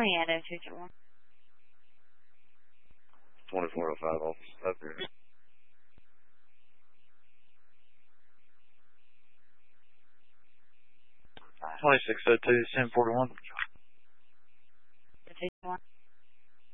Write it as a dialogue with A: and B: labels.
A: yeah, 221.
B: 2405 office. Up here.
C: 2602, 1041.
A: 221.